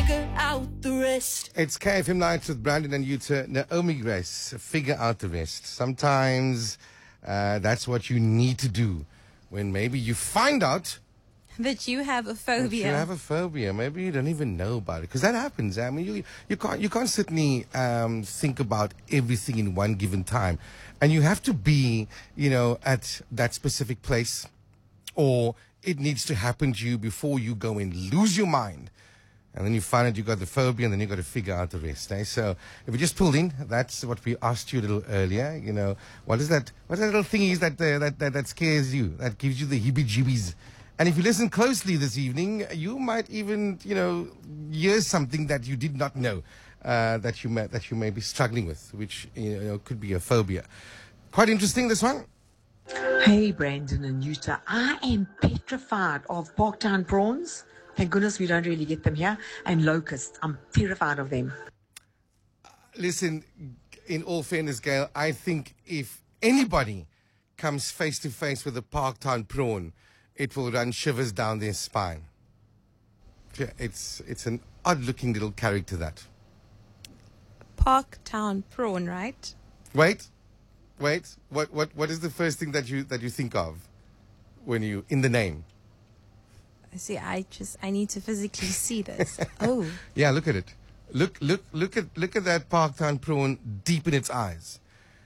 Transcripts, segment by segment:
figure out the rest. It's KFM Nights with Brandon and Yuta. Naomi Grace, figure out the rest. Sometimes that's what you need to do when maybe you find out that you have a phobia. you have a phobia. Maybe you don't even know about it, because that happens. I mean, you can't certainly think about everything in one given time, and you have to be, at that specific place, or it needs to happen to you before you go and lose your mind. And then you find out you got the phobia, and then you got to figure out the rest. Eh? So if you just pulled in, that's what we asked you a little earlier. What is that? What little thing is that scares you? That gives you the heebie-jeebies. And if you listen closely this evening, you might even, hear something that you did not know that you may be struggling with, which could be a phobia. Quite interesting, this one. Hey, Brandon and Yuta. I am petrified of Parktown prawns. Thank goodness we don't really get them here. And locusts. I'm terrified of them. Listen, in all fairness, Gail, I think if anybody comes face to face with a Parktown prawn, it will run shivers down their spine. Yeah, it's an odd-looking little character, that. Parktown prawn, right? Wait. What is the first thing that you think of when you in the name? See, I need to physically see this. Oh. Yeah, look at it. Look at that Parktown prawn deep in its eyes.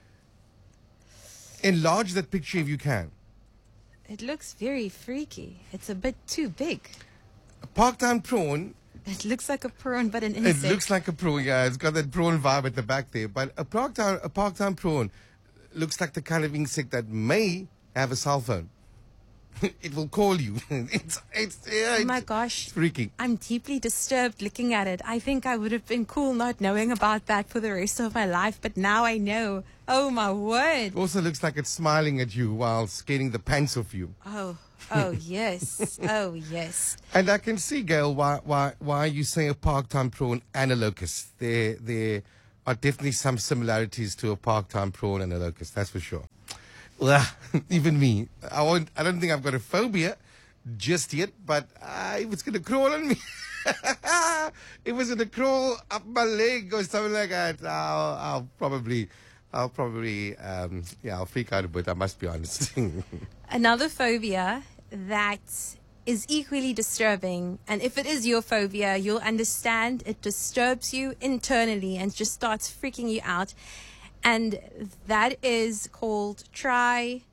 Enlarge that picture if you can. It looks very freaky. It's a bit too big. A Parktown prawn. It looks like a prawn, but an insect. It looks like a prawn, yeah. It's got that prawn vibe at the back there. But a Parktown prawn looks like the kind of insect that may have a cell phone. It will call you. Oh my gosh. It's freaky. I'm deeply disturbed looking at it. I think I would have been cool not knowing about that for the rest of my life, but now I know. Oh my word. It also looks like it's smiling at you while scaring the pants off you. Oh yes. Oh yes. And I can see, Gail, why you say a Parktown prawn and a locust. There are definitely some similarities to a Parktown prawn and a locust, that's for sure. Even me, I don't think I've got a phobia just yet, but if it's going to crawl on me, if it's going to crawl up my leg or something like that, I'll probably, I'll freak out a bit, I must be honest. Another phobia that is equally disturbing, and if it is your phobia, you'll understand it disturbs you internally and just starts freaking you out. And that is called trypophobia.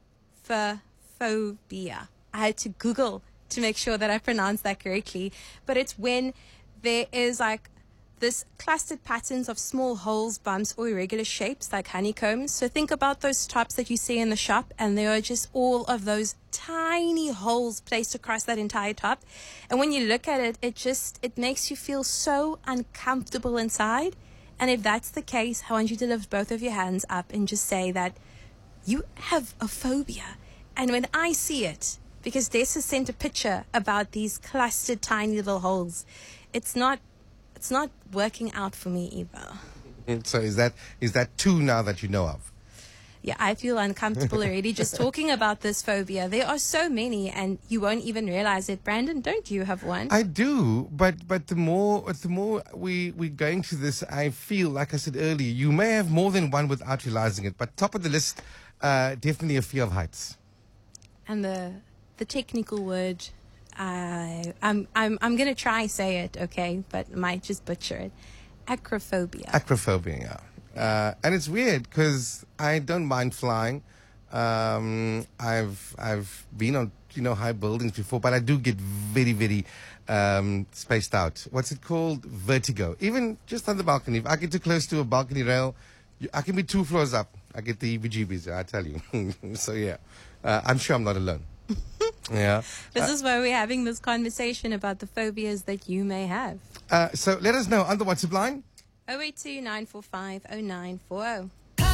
I had to Google to make sure that I pronounced that correctly. But it's when there is like this clustered patterns of small holes, bumps, or irregular shapes like honeycombs. So think about those tops that you see in the shop, and there are just all of those tiny holes placed across that entire top. And when you look at it, it makes you feel so uncomfortable inside. And if that's the case, I want you to lift both of your hands up and just say that you have a phobia. And when I see it, because Dessa sent a picture about these clustered tiny little holes, it's not working out for me either. So is that two now that you know of? Yeah, I feel uncomfortable already just talking about this phobia. There are so many, and you won't even realize it. Brandon, don't you have one? I do, but the more we're going to this, I feel, like I said earlier, you may have more than one without realizing it. But top of the list, definitely a fear of heights. And the technical word, I'm gonna try say it, okay, but might just butcher it. Acrophobia. Acrophobia, yeah. And it's weird because I don't mind flying. I've been on high buildings before, but I do get very, very spaced out. What's it called? Vertigo. Even just on the balcony, if I get too close to a balcony rail, I can be 2 floors up. I get the heebie-jeebies, I tell you. So yeah, I'm sure I'm not alone. Yeah. This is why we're having this conversation about the phobias that you may have. So let us know on the WhatsApp line. 082 945 0940.